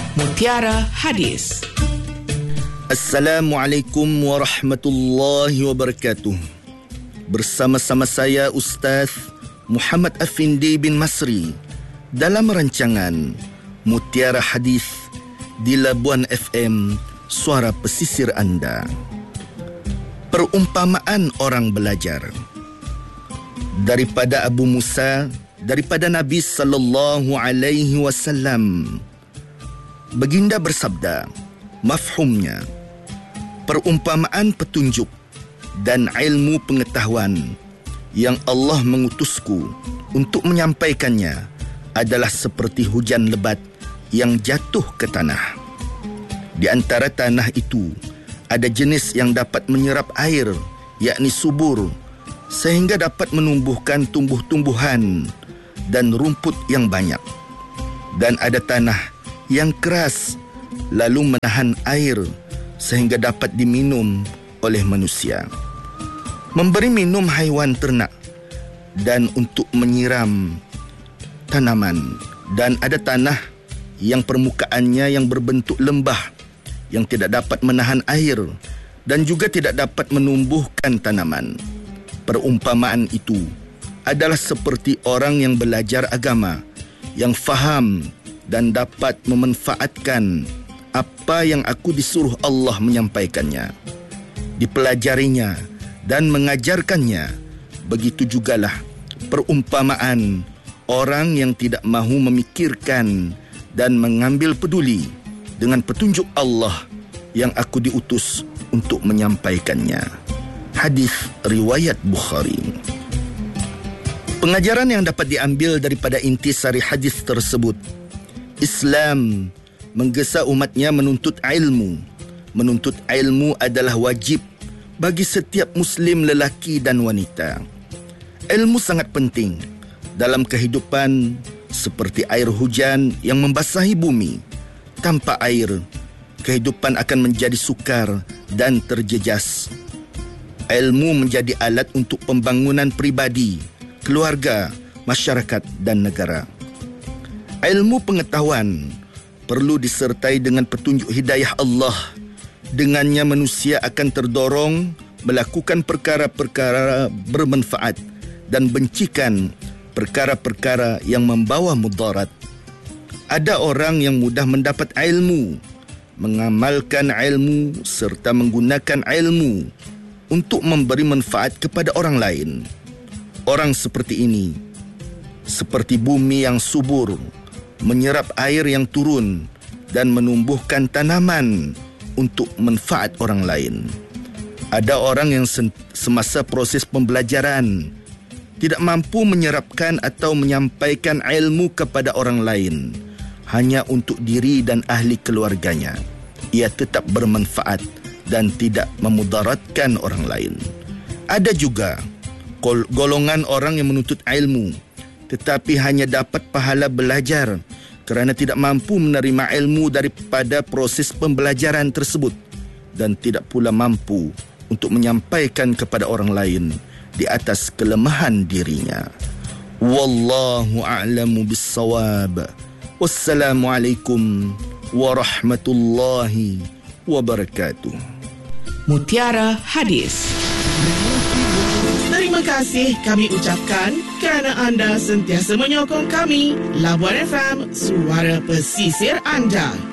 Mutiara Hadis. Assalamualaikum warahmatullahi wabarakatuh. Bersama-sama saya Ustaz Muhammad Afindi bin Masri dalam rancangan Mutiara Hadis di Labuan FM, suara pesisir anda. Perumpamaan orang belajar. Daripada Abu Musa, daripada Nabi sallallahu alaihi wasallam, baginda bersabda, mafhumnya, perumpamaan petunjuk dan ilmu pengetahuan yang Allah mengutusku untuk menyampaikannya adalah seperti hujan lebat yang jatuh ke tanah. Di antara tanah itu ada jenis yang dapat menyerap air, yakni subur, sehingga dapat menumbuhkan tumbuh-tumbuhan dan rumput yang banyak. Dan ada tanah yang keras lalu menahan air sehingga dapat diminum oleh manusia. Memberi minum haiwan ternak dan untuk menyiram tanaman. Dan ada tanah yang permukaannya yang berbentuk lembah yang tidak dapat menahan air dan juga tidak dapat menumbuhkan tanaman. Perumpamaan itu adalah seperti orang yang belajar agama, yang faham dan dapat memanfaatkan apa yang aku disuruh Allah menyampaikannya, dipelajarinya dan mengajarkannya. Begitu jugalah perumpamaan orang yang tidak mahu memikirkan dan mengambil peduli dengan petunjuk Allah yang aku diutus untuk menyampaikannya. Hadis riwayat Bukhari. Pengajaran yang dapat diambil daripada intisari hadis tersebut, Islam menggesa umatnya menuntut ilmu. Menuntut ilmu adalah wajib bagi setiap Muslim lelaki dan wanita. Ilmu sangat penting dalam kehidupan, seperti air hujan yang membasahi bumi. Tanpa air, kehidupan akan menjadi sukar dan terjejas. Ilmu menjadi alat untuk pembangunan pribadi, keluarga, masyarakat dan negara. Ilmu pengetahuan perlu disertai dengan petunjuk hidayah Allah. Dengannya manusia akan terdorong melakukan perkara-perkara bermanfaat dan bencikan perkara-perkara yang membawa mudarat. Ada orang yang mudah mendapat ilmu, mengamalkan ilmu serta menggunakan ilmu untuk memberi manfaat kepada orang lain. Orang seperti ini seperti bumi yang subur, menyerap air yang turun dan menumbuhkan tanaman untuk manfaat orang lain. Ada orang yang semasa proses pembelajaran tidak mampu menyerapkan atau menyampaikan ilmu kepada orang lain hanya untuk diri dan ahli keluarganya. Ia tetap bermanfaat dan tidak memudaratkan orang lain. Ada juga golongan orang yang menuntut ilmu tetapi hanya dapat pahala belajar kerana tidak mampu menerima ilmu daripada proses pembelajaran tersebut dan tidak pula mampu untuk menyampaikan kepada orang lain di atas kelemahan dirinya. Wallahu a'lamu bis-shawab. Wassalamualaikum warahmatullahi wabarakatuh. Mutiara Hadis. Terima kasih kami ucapkan kerana anda sentiasa menyokong kami. Labuan FM, suara pesisir anda.